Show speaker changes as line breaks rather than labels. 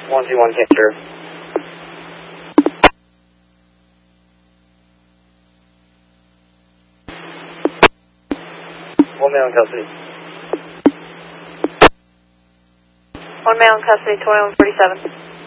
121 capture. One male in custody.
One male in custody, 2147.